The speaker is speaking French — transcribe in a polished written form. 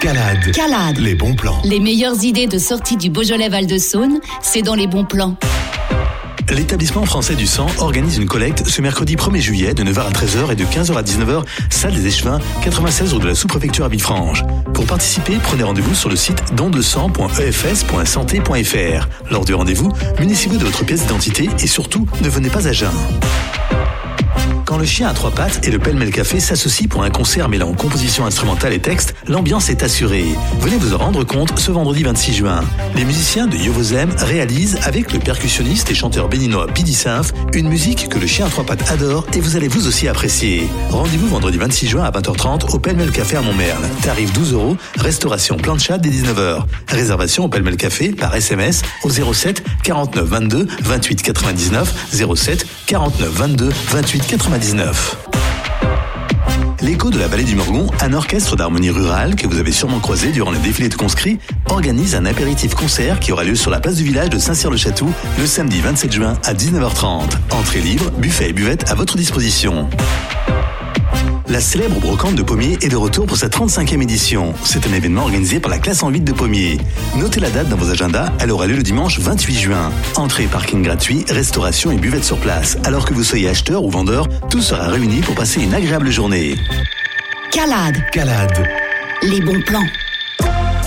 Calade. Les bons plans. Les meilleures idées de sortie du Beaujolais Val-de-Saône, c'est dans les bons plans. L'établissement français du sang organise une collecte ce mercredi 1er juillet de 9h à 13h et de 15h à 19h, salle des Échevins, 96 rue de la sous-préfecture à Villefranche. Pour participer, prenez rendez-vous sur le site dondesang.efs.santé.fr. Lors du rendez-vous, munissez-vous de votre pièce d'identité et surtout, ne venez pas à jeun. Quand le chien à trois pattes et le pêle-mêle café s'associent pour un concert mêlant composition instrumentale et texte, l'ambiance est assurée. Venez vous en rendre compte ce vendredi 26 juin. Les musiciens de Yovozem réalisent avec le percussionniste et chanteur béninois Pidi Symph une musique que le chien à trois pattes adore et vous allez vous aussi apprécier. Rendez-vous vendredi 26 juin à 20h30 au pêle-mêle café à Montmerle. Tarif 12 €, restauration plein de chat dès 19h. Réservation au pêle-mêle café par SMS au 07 49 22 28 99 07 49 22 28 99. L'Écho de la vallée du Morgon, un orchestre d'harmonie rurale que vous avez sûrement croisé durant le défilé de conscrits, organise un apéritif-concert qui aura lieu sur la place du village de Saint-Cyr-le-Château le samedi 27 juin à 19h30. Entrée libre, buffet et buvette à votre disposition. La célèbre brocante de Pommiers est de retour pour sa 35e édition. C'est un événement organisé par la classe en 8 de Pommiers. Notez la date dans vos agendas, elle aura lieu le dimanche 28 juin. Entrée, parking gratuit, restauration et buvette sur place. Alors que vous soyez acheteur ou vendeur, tout sera réuni pour passer une agréable journée. Calade. Les bons plans.